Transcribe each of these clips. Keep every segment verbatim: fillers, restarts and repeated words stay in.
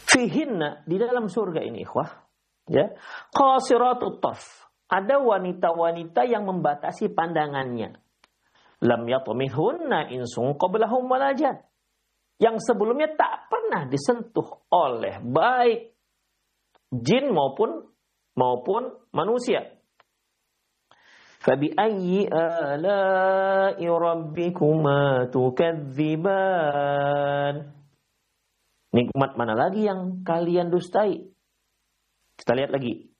Fihinna, di dalam surga ini ikhwah, ya, qasiratut tarf, ada wanita-wanita yang membatasi pandangannya. Lam yatmithunna insun qablahum wala jan, yang sebelumnya tak pernah disentuh oleh baik jin maupun maupun manusia. Fabi ayyi ala'i rabbikuma tukadziban, nikmat mana lagi yang kalian dustai? Kita lihat lagi.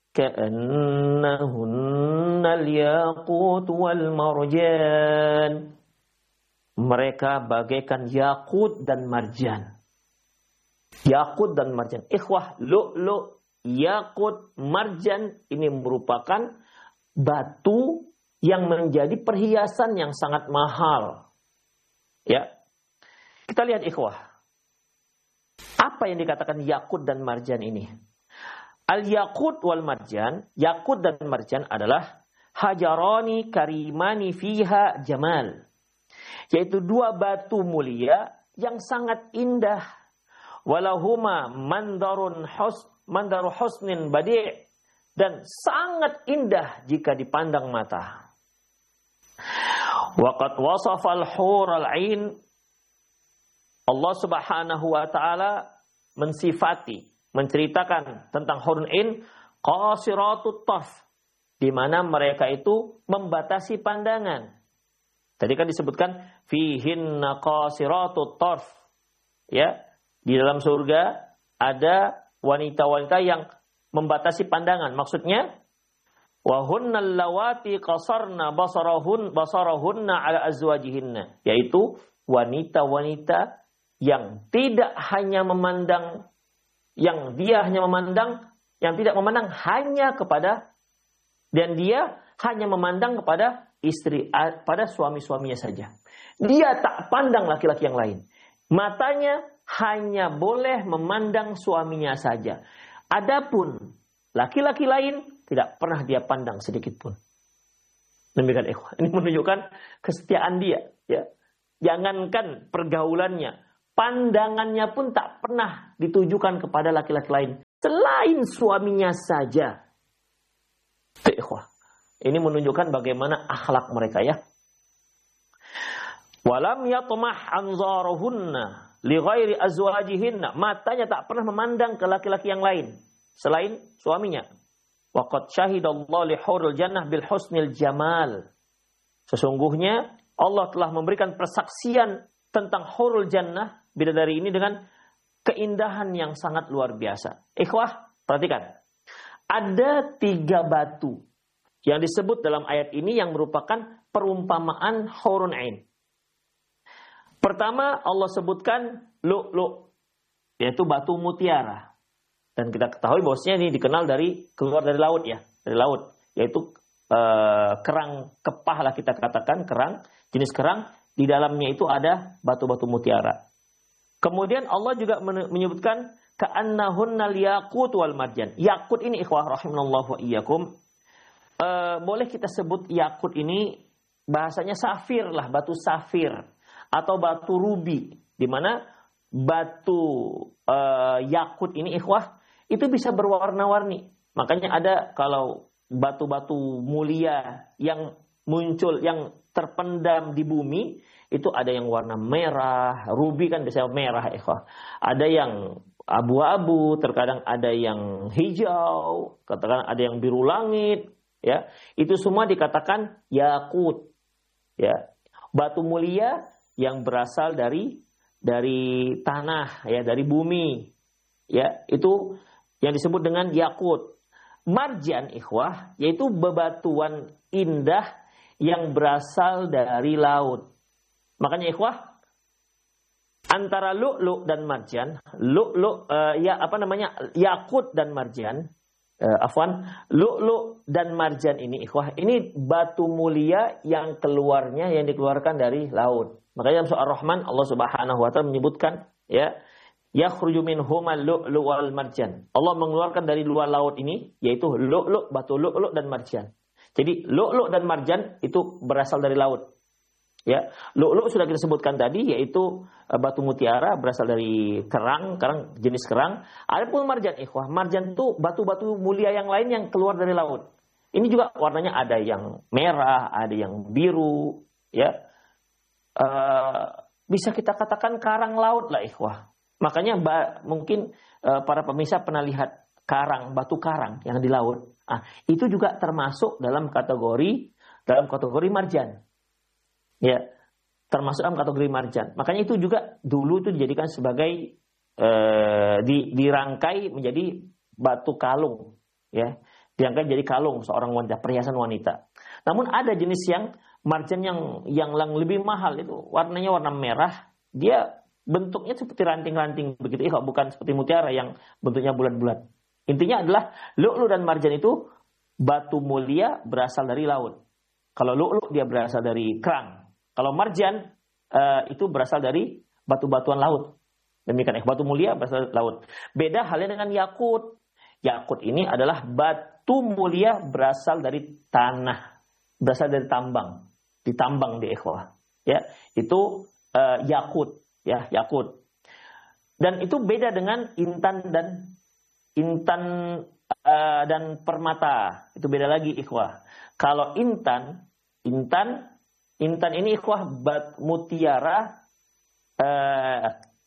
Ka'annahunnal yaqut wal marjan, mereka bagaikan yakut dan marjan. Yakut dan marjan. Ikhwah, lu'lu', yakut, marjan ini merupakan batu yang menjadi perhiasan yang sangat mahal. Ya. Kita lihat ikhwah. Apa yang dikatakan yakut dan marjan ini? Al-yakut wal marjan, yakut dan marjan adalah hajarani karimani fiha jamal, yaitu dua batu mulia yang sangat indah. Walahuma mandarun hus mandaru husnin badi', dan sangat indah jika dipandang mata. Waqad wasafal hurul 'ain, Allah Subhanahu wa taala mensifati, menceritakan tentang hurun 'ain qasiratut tarf, di mana mereka itu membatasi pandangan. Tadi kan disebutkan fihinna qasiratut tarf. Ya, di dalam surga ada wanita-wanita yang membatasi pandangan. Maksudnya wa hunnal lawati qasarna basarahun basarahunna ala azwajihinna, yaitu wanita-wanita yang tidak hanya memandang, yang dia hanya memandang, yang tidak memandang hanya kepada, dan dia hanya memandang kepada istri, pada suami-suaminya saja. Dia tak pandang laki-laki yang lain. Matanya hanya boleh memandang suaminya saja. Adapun laki-laki lain tidak pernah dia pandang sedikit pun. Demikian ikhwan. Ini menunjukkan kesetiaan dia. Ya. Jangankan pergaulannya, pandangannya pun tak pernah ditujukan kepada laki-laki lain selain suaminya saja. Ini menunjukkan bagaimana akhlak mereka, ya. Walam yatmah anzaruhunna li ghairi azwajihinna, matanya tak pernah memandang ke laki-laki yang lain selain suaminya. Waqad syahidallahu li hurul jannah bil husnil jamal, sesungguhnya Allah telah memberikan persaksian tentang hurul jannah, bidadari ini, dengan keindahan yang sangat luar biasa. Ikhwah, perhatikan. Ada tiga batu yang disebut dalam ayat ini yang merupakan perumpamaan hurun 'ain. Pertama, Allah sebutkan lu'lu', yaitu batu mutiara. Dan kita ketahui bahwasanya ini dikenal dari keluar dari laut, ya, dari laut, yaitu eh, kerang kepah lah kita katakan, kerang, jenis kerang, di dalamnya itu ada batu-batu mutiara. Kemudian Allah juga menyebutkan ka'annahunnal yaqut wal marjan. Yakut ini ikhwah rahimanallahu wa iyyakum, e, boleh kita sebut yakut ini bahasanya safir lah, batu safir atau batu rubi, di mana batu e, yakut ini ikhwah itu bisa berwarna-warni. Makanya ada kalau batu-batu mulia yang muncul, yang terpendam di bumi, itu ada yang warna merah, rubi kan biasanya merah, ikhwah. Ada yang abu-abu, terkadang ada yang hijau, katakan ada yang biru langit, ya. Itu semua dikatakan yakut, ya. Batu mulia yang berasal dari dari tanah, ya, dari bumi, ya. Itu yang disebut dengan yakut. Marjan, ikhwah, yaitu bebatuan indah yang berasal dari laut. Makanya ikhwah, antara lu'lu' dan marjan, lu'lu' uh, ya apa namanya? yakut dan marjan, uh, afwan, lu'lu' dan marjan ini ikhwah, ini batu mulia yang keluarnya, yang dikeluarkan dari laut. Makanya dalam surah Ar-Rahman Allah Subhanahu wa taala menyebutkan, ya, yakhruju minhumal lu'lu' wal marjan. Allah mengeluarkan dari luar laut ini, yaitu lu'lu', batu lu'lu' dan marjan. Jadi lu'lu' dan marjan itu berasal dari laut. Ya, lu'lu' sudah kita sebutkan tadi, yaitu uh, batu mutiara berasal dari kerang, kerang jenis kerang. Adapun marjan, ikhwah, marjan itu batu-batu mulia yang lain yang keluar dari laut. Ini juga warnanya ada yang merah, ada yang biru, ya. Uh, bisa kita katakan karang laut lah, ikhwah. Makanya ba- mungkin uh, para pemirsa pernah lihat karang, batu karang yang di laut. Ah, itu juga termasuk dalam kategori dalam kategori marjan. Ya, termasuk dalam kategori marjan. Makanya itu juga dulu itu dijadikan sebagai eh, di, dirangkai menjadi batu kalung, ya, dirangkai jadi kalung seorang wanita, perhiasan wanita. Namun ada jenis yang marjan yang yang lebih mahal, itu warnanya warna merah, dia bentuknya seperti ranting-ranting begitu, eh, bukan seperti mutiara yang bentuknya bulat-bulat. Intinya adalah lu'lu' dan marjan itu batu mulia berasal dari laut. Kalau lu'lu' dia berasal dari kerang. Kalau marjan uh, itu berasal dari batu-batuan laut. Demikian, eh, batu mulia berasal dari laut. Beda halnya dengan yakut. Yakut ini adalah batu mulia berasal dari tanah, berasal dari tambang, ditambang di ikhwah. Ya, itu uh, yakut, ya, yakut. Dan itu beda dengan intan dan intan uh, dan permata. Itu beda lagi, ikhwah. Kalau intan, intan Intan ini ikhwah bat mutiara eh,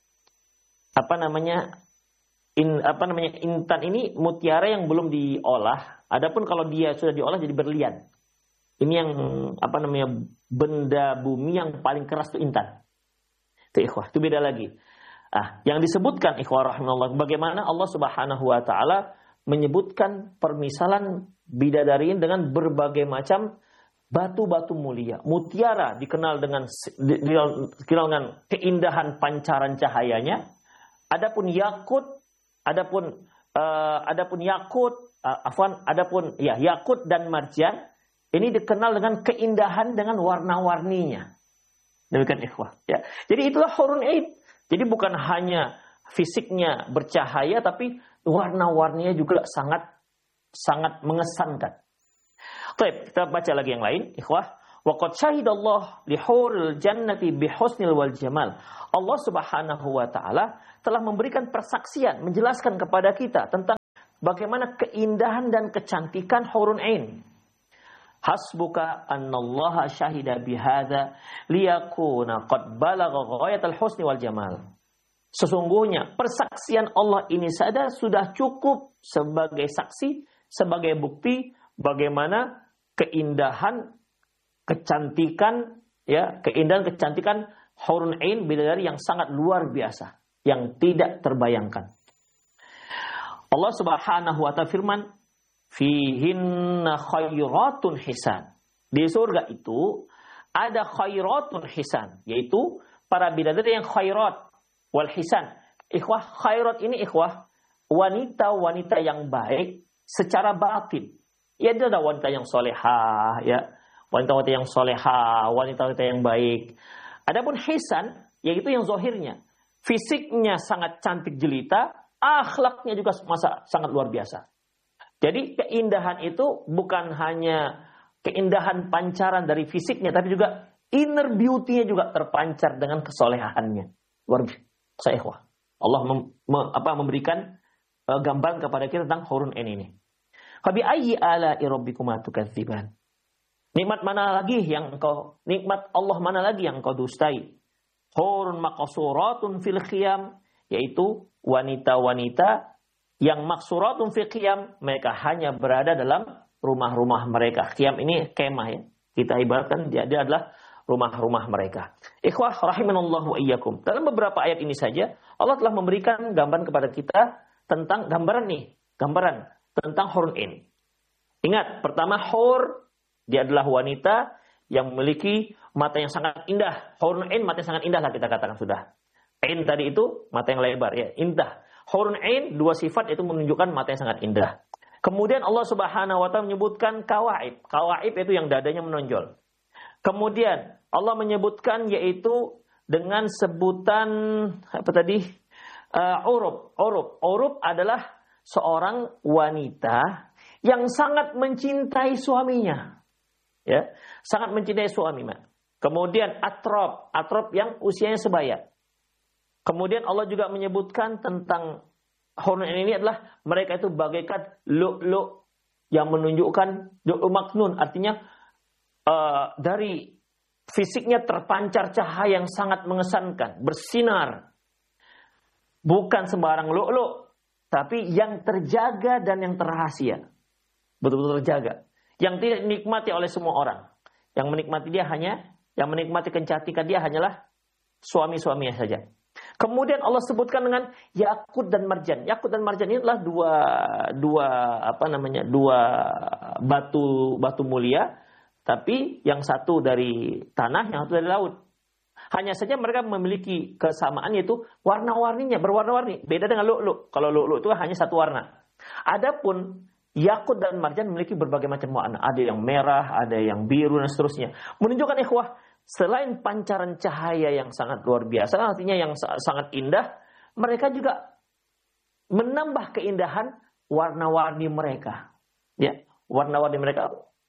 apa namanya in, apa namanya intan ini mutiara yang belum diolah. Adapun kalau dia sudah diolah jadi berlian. Ini yang apa namanya benda bumi yang paling keras itu intan. Itu ikhwah, itu beda lagi. Ah, yang disebutkan ikhwah rahimallahu, bagaimana Allah Subhanahu wa taala menyebutkan permisalan bidadari dengan berbagai macam batu-batu mulia. Mutiara dikenal dengan dikenal dengan keindahan pancaran cahayanya. Adapun yakut, adapun uh, adapun yakut, uh, afwan, adapun ya yakut dan marjan ini dikenal dengan keindahan dengan warna-warninya. Demikian ikhwah, ya. Jadi itulah hurun ain. Jadi bukan hanya fisiknya bercahaya, tapi warna-warninya juga sangat sangat mengesankan. Baik, kita baca lagi yang lain, ikhwah. Wa qad syahidallah li huril jannati bi husnil wal jamal. Allah Subhanahu wa taala telah memberikan persaksian, menjelaskan kepada kita tentang bagaimana keindahan dan kecantikan hurun ain. Hasbuka annallaha syahida bihadza liyakuna qad balagha ghayatal husni wal jamal. Sesungguhnya persaksian Allah ini saja sudah cukup sebagai saksi, sebagai bukti bagaimana keindahan, kecantikan, ya, keindahan, kecantikan hurun ain bidadari yang sangat luar biasa, yang tidak terbayangkan. Allah Subhanahu wa ta'ala firman, fihinna khairatun hisan. Di surga itu ada khairatun hisan, yaitu para bidadari yang khairat wal hisan. Ikhwah, khairat ini ikhwah, wanita-wanita yang baik secara batin. Ya, dia ada wanita yang solehah, ya, wanita-wanita yang solehah, wanita-wanita yang baik. Adapun hisan, yaitu yang zohirnya, fisiknya sangat cantik jelita, akhlaknya juga masa sangat luar biasa. Jadi keindahan itu bukan hanya keindahan pancaran dari fisiknya, tapi juga inner beauty-nya juga terpancar dengan kesolehannya. Luar biasa, ikhwah. Allah mem, me, apa, memberikan uh, gambaran kepada kita tentang hurun ain ini. Fabi ayyi ala'i rabbikuma tukadziban. Nikmat mana lagi yang engkau nikmat Allah mana lagi yang engkau dustai? Hurun maqsuratun fil khiyam, yaitu wanita-wanita yang maksuratun fil khiyam, mereka hanya berada dalam rumah-rumah mereka. Khiyam ini kemah, ya. Kita ibaratkan dia, dia adalah rumah-rumah mereka. Ikhwah rahimanallahu wa iyyakum. Dalam beberapa ayat ini saja Allah telah memberikan gambaran kepada kita tentang gambaran nih, gambaran tentang hurun ain. Ingat, pertama hur, dia adalah wanita yang memiliki mata yang sangat indah. Hurun ain mata yang sangat indah lah kita katakan sudah. Ain tadi itu mata yang lebar, ya, indah. Hurun ain dua sifat itu menunjukkan mata yang sangat indah. Kemudian Allah Subhanahu wa taala menyebutkan kawaib. Kawaib itu yang dadanya menonjol. Kemudian Allah menyebutkan yaitu dengan sebutan apa tadi? Uh, urub. Urub. Urub adalah seorang wanita yang sangat mencintai suaminya, ya, sangat mencintai suami. Kemudian atrab, atrab yang usianya sebaya. Kemudian Allah juga menyebutkan tentang hurun ini adalah mereka itu bagaikan lu'lu' yang menunjukkan lu'lu' maknun, artinya uh, dari fisiknya terpancar cahaya yang sangat mengesankan, bersinar. Bukan sembarang lu'lu', tapi yang terjaga dan yang terrahasia. Betul-betul terjaga. Yang tidak dinikmati oleh semua orang. Yang menikmati dia hanya, yang menikmati kecantikan dia hanyalah suami-suaminya saja. Kemudian Allah sebutkan dengan yakut dan marjan. Yakut dan marjan ini adalah dua dua apa namanya? dua batu batu mulia, tapi yang satu dari tanah, yang satu dari laut. Hanya saja mereka memiliki kesamaan, yaitu warna-warninya berwarna-warni. Beda dengan lu'lu'. Kalau lu'lu' itu hanya satu warna. Adapun yakut dan marjan memiliki berbagai macam warna. Ada yang merah, ada yang biru dan seterusnya. Menunjukkan ikhwah, selain pancaran cahaya yang sangat luar biasa, artinya yang sangat indah, mereka juga menambah keindahan warna-warni mereka. Ya, warna-warni mereka.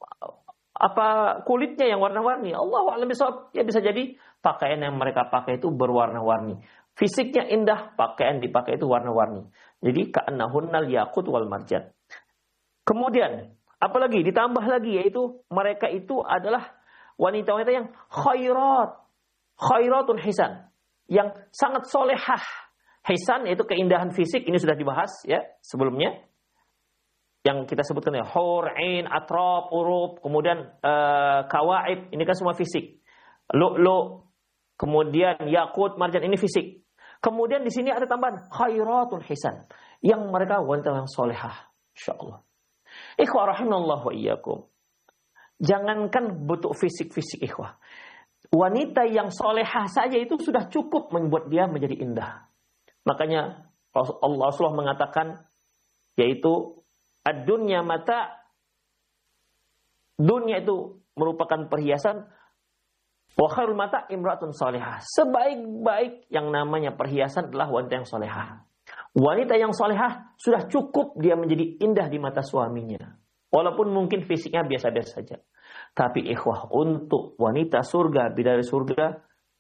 Apa kulitnya yang warna-warni? Allahu a'lam bishawab. Ya bisa jadi pakaian yang mereka pakai itu berwarna-warni. Fisiknya indah, pakaian dipakai itu warna-warni. Jadi ka'annahunnal yaqut wal marjan. Kemudian apalagi ditambah lagi, yaitu mereka itu adalah wanita-wanita yang khairat, khairatun hisan, yang sangat solehah. Hisan yaitu keindahan fisik, ini sudah dibahas ya sebelumnya. Yang kita sebutkan ya hur, ain, atrab, urub, kemudian uh, kawaib, ini kan semua fisik. Lu'lu, kemudian yakut, marjan, ini fisik. Kemudian di sini ada tambahan khairatun hisan, yang mereka wanita yang solehah, insyaallah. Ikhwah rahimallahu wa iyyakum. Jangankan bentuk fisik-fisik ikhwah. Wanita yang solehah saja itu sudah cukup membuat dia menjadi indah. Makanya Allah Rasulullah mengatakan, yaitu ad-dunya mata, dunia itu merupakan perhiasan, wa khairul mata imratun solehah. Sebaik-baik yang namanya perhiasan adalah wanita yang solehah. Wanita yang solehah sudah cukup dia menjadi indah di mata suaminya. Walaupun mungkin fisiknya biasa-biasa saja. Tapi ikhwah, untuk wanita surga, bidadari surga,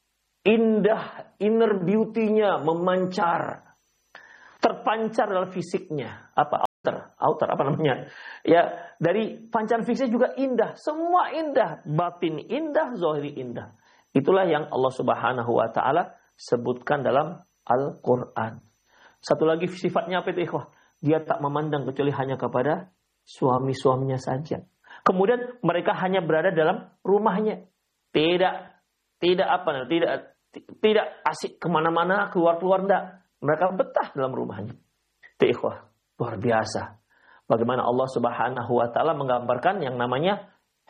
indah, inner beauty-nya memancar. Terpancar dalam fisiknya. Apa? Outer. Outer, apa namanya? Ya, dari pancaran fisiknya juga indah. Semua indah. Batin indah, zahiri indah. Itulah yang Allah Subhanahu wa ta'ala sebutkan dalam Al-Quran. Satu lagi sifatnya apa itu ikhwah? Dia tak memandang kecuali hanya kepada suami-suaminya saja. Kemudian mereka hanya berada dalam rumahnya. Tidak, tidak apa, tidak, tidak asik kemana-mana, keluar-keluar, enggak. Mereka betah dalam rumahnya. Itu ikhwah, luar biasa. Bagaimana Allah Subhanahu wa ta'ala menggambarkan yang namanya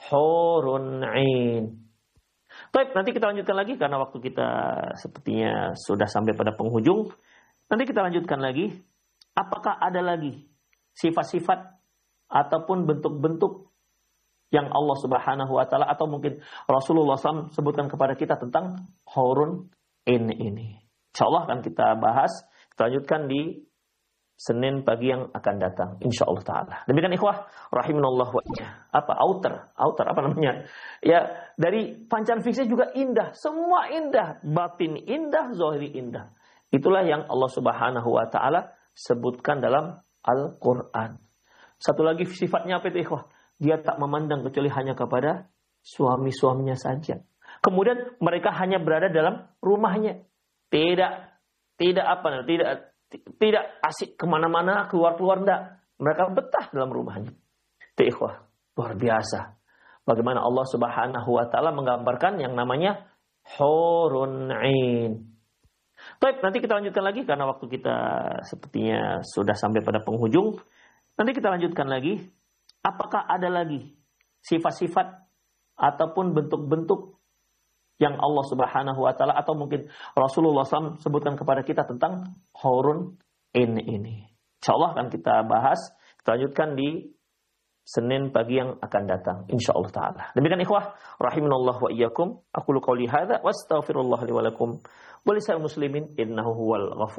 hurun ain. Baik, nanti kita lanjutkan lagi karena waktu kita sepertinya sudah sampai pada penghujung. Nanti kita lanjutkan lagi. Apakah ada lagi sifat-sifat ataupun bentuk-bentuk yang Allah Subhanahu wa ta'ala atau mungkin Rasulullah shallallahu alaihi wasallam sebutkan kepada kita tentang hurun ain ini. Insyaallah akan kita bahas, kita lanjutkan di Senin pagi yang akan datang, insyaallah taala. Demikian ikhwah rahimanallah wa iyyakum. Apa outer? Outer apa namanya? Ya, dari pancaran fisiknya juga indah, semua indah, batin indah, zahiri indah. Itulah yang Allah Subhanahu wa ta'ala sebutkan dalam Al-Quran. Satu lagi sifatnya apa itu ikhwah? Dia tak memandang kecuali hanya kepada suami-suaminya saja. Kemudian mereka hanya berada dalam rumahnya. Tidak, tidak apa, tidak, tidak asik kemana-mana, keluar-keluar, enggak. Mereka betah dalam rumahnya. Itu ikhwah, luar biasa. Bagaimana Allah Subhanahu wa ta'ala menggambarkan yang namanya hurun ain. Baik, nanti kita lanjutkan lagi karena waktu kita sepertinya sudah sampai pada penghujung. Nanti kita lanjutkan lagi. Apakah ada lagi sifat-sifat ataupun bentuk-bentuk yang Allah Subhanahu wa ta'ala atau mungkin Rasulullah shallallahu alaihi wasallam sebutkan kepada kita tentang hurun ain ini. Insyaallah akan kita bahas, kita lanjutkan di Senin pagi yang akan datang, insyaallah taala. Demikian ikhwah rahimanallah wa iyyakum. Aqulu qouli hadza wa astaghfirullah li wa lakum wa lisal muslimin innahu huwal ghafur.